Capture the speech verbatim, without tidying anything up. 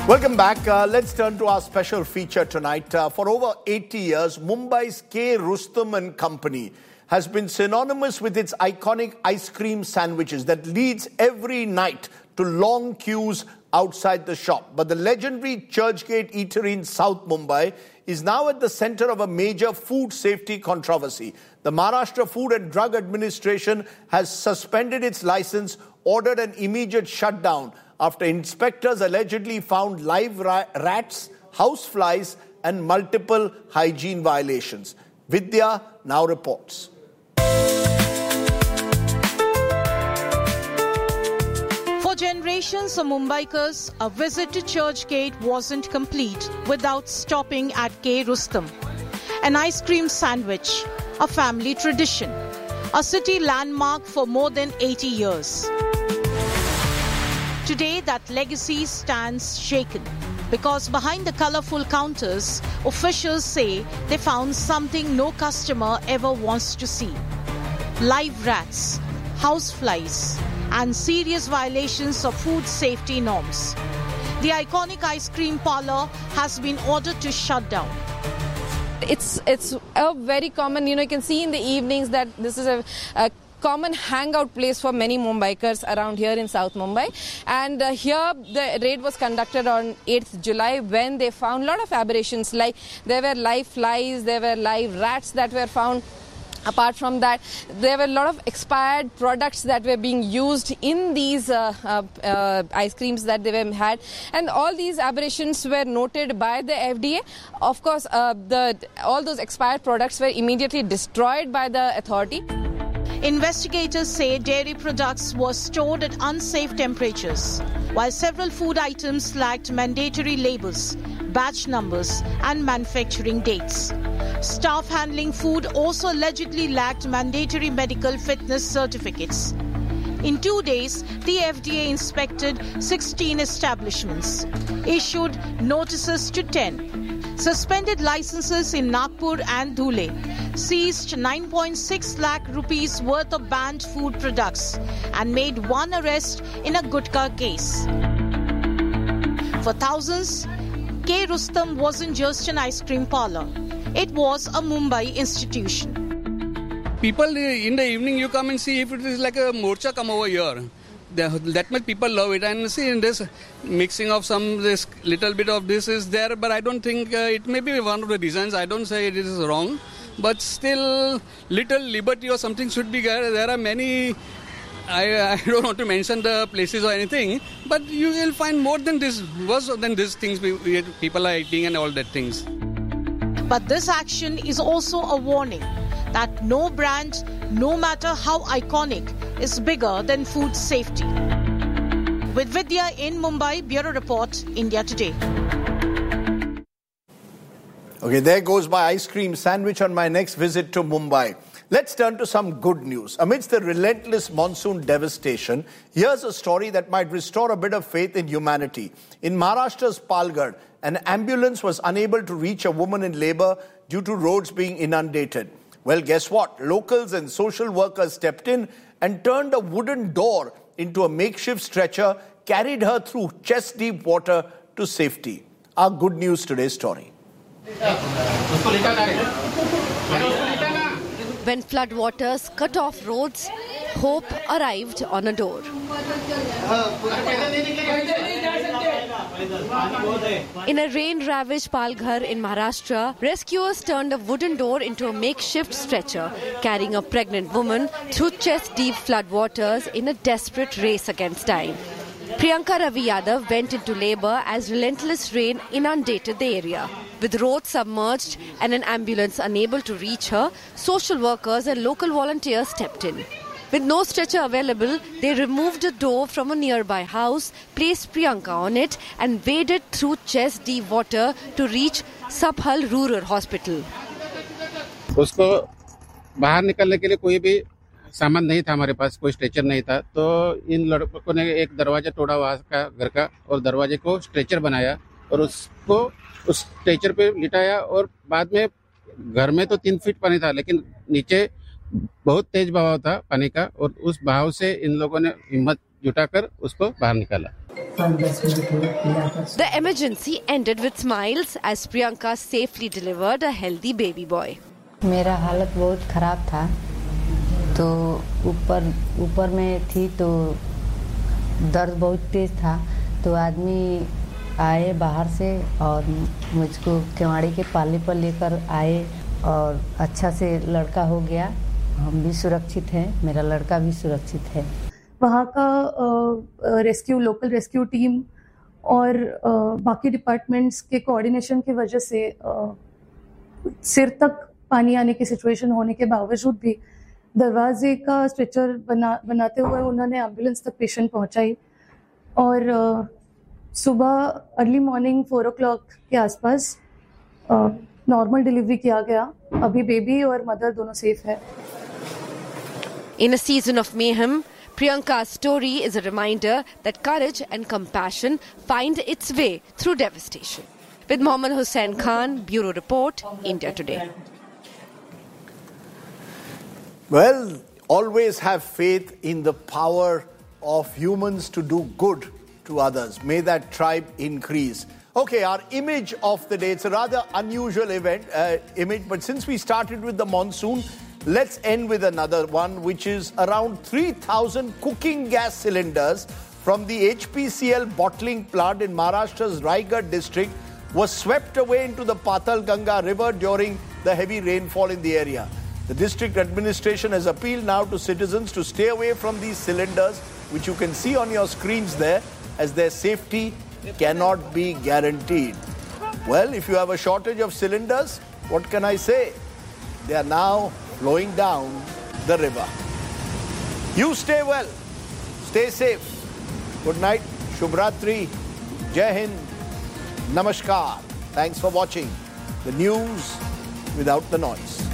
Welcome back. Uh, let's turn to our special feature tonight. Uh, for over eighty years, Mumbai's K. Rustom and Company has been synonymous with its iconic ice cream sandwiches that leads every night to long queues outside the shop. But the legendary Churchgate Eatery in South Mumbai is now at the center of a major food safety controversy. The Maharashtra Food and Drug Administration has suspended its license, ordered an immediate shutdown after inspectors allegedly found live ra- rats, houseflies, and multiple hygiene violations. Vidya now reports. For generations of Mumbaikars, a visit to Churchgate wasn't complete without stopping at K. Rustom. An ice cream sandwich, a family tradition, a city landmark for more than eighty years. Today, that legacy stands shaken because behind the colorful counters, officials say they found something no customer ever wants to see. Live rats, houseflies, and serious violations of food safety norms. The iconic ice cream parlor has been ordered to shut down. It's it's a very common, you know, you can see in the evenings that this is a, a common hangout place for many Mumbaikars around here in South Mumbai. And uh, here the raid was conducted on eighth July when they found a lot of aberrations, like there were live flies, there were live rats that were found. Apart from that, there were a lot of expired products that were being used in these uh, uh, uh, ice creams that they were had, and all these aberrations were noted by the F D A. Of course, uh, the all those expired products were immediately destroyed by the authority. Investigators say dairy products were stored at unsafe temperatures, while several food items lacked mandatory labels, batch numbers, and manufacturing dates. Staff handling food also allegedly lacked mandatory medical fitness certificates. In two days, the F D A inspected sixteen establishments, issued notices to ten, suspended licenses in Nagpur and Dhule, seized nine point six lakh rupees worth of banned food products, and made one arrest in a gutka case. For thousands, K. Rustom wasn't just an ice cream parlor. It was a Mumbai institution. People in the evening, you come and see if it is like a morcha come over here. That much people love it, and see in this mixing of some this little bit of this is there, but I don't think uh, it may be one of the reasons. I don't say it is wrong, but still little liberty or something should be there. There are many. I, I don't want to mention the places or anything, but you will find more than this, worse than these things people are eating and all that things. But this action is also a warning that no brand, no matter how iconic, is bigger than food safety. With Vidya in Mumbai, Bureau Report, India Today. Okay, there goes my ice cream sandwich on my next visit to Mumbai. Let's turn to some good news. Amidst the relentless monsoon devastation, here's a story that might restore a bit of faith in humanity. In Maharashtra's Palghar, an ambulance was unable to reach a woman in labor due to roads being inundated. Well, guess what? Locals and social workers stepped in and turned a wooden door into a makeshift stretcher, carried her through chest-deep water to safety. Our Good News Today story. When floodwaters cut off roads, hope arrived on a door. In a rain-ravaged Palghar in Maharashtra, rescuers turned a wooden door into a makeshift stretcher, carrying a pregnant woman through chest-deep floodwaters in a desperate race against time. Priyanka Ravi Yadav went into labour as relentless rain inundated the area. With roads submerged and an ambulance unable to reach her, social workers and local volunteers stepped in. With no stretcher available, they removed a door from a nearby house, placed Priyanka on it and waded through chest-deep water to reach Sabhal Rural Hospital. उसको बाहर निकलने के लिए कोई भी सामान नहीं था, हमारे पास कोई स्ट्रेचर नहीं था, तो इन लड़कों ने एक दरवाजा तोड़ा वहाँ का घर का और दरवाजे को स्ट्रेचर बनाया और उसको उस स्ट्रेचर पे लिटाया और बाद में घर में तो तीन फीट पानी था, लेकिन नीचे बहुत तेज बहाव था पानी का और उस बहाव से इन लोगों ने हिम्मत जुटाकर उसको बाहर निकाला। The emergency ended with smiles as Priyanka safely delivered a healthy baby boy. मेरा हालत बहुत ख़राब था, तो ऊपर ऊपर में थी तो दर्द बहुत तेज़ था, तो आदमी आए बाहर से और मुझको केवाड़ी के पाले पर लेकर आए और अच्छा से लड़का हो गया। हम भी सुरक्षित हैं, मेरा लड़का भी सुरक्षित है। वहाँ का रेस्क्यू लोकल रेस्क्यू टीम और आ, बाकी डिपार्टमेंट्स के कोऑर्डिनेशन की वजह से आ, सिर तक पानी आने की सिचुएशन होने के बावजूद भी दरवाजे का स्ट्रेचर बना बनाते हुए उन्होंने एम्बुलेंस तक पेशेंट पहुंचाई और आ, सुबह अर्ली मॉर्निंग फोर ओ क्लॉक के आसपास नॉर्मल डिलीवरी किया गया। अभी बेबी और मदर दोनों सेफ है। In a season of mayhem, Priyanka's story is a reminder that courage and compassion find its way through devastation. With Mohammad Hussain Khan, Bureau Report, India Today. Well, always have faith in the power of humans to do good to others. May that tribe increase. Okay, our image of the day. It's a rather unusual event, uh, image, but since we started with the monsoon, let's end with another one, which is around three thousand cooking gas cylinders from the H P C L bottling plant in Maharashtra's Raigad district was swept away into the Patal Ganga river during the heavy rainfall in the area. The district administration has appealed now to citizens to stay away from these cylinders, which you can see on your screens there, as their safety cannot be guaranteed. Well, if you have a shortage of cylinders, what can I say? They are now flowing down the river. You stay well, stay safe. Good night, Shubhratri, Jai Hind, Namaskar. Thanks for watching the news without the noise.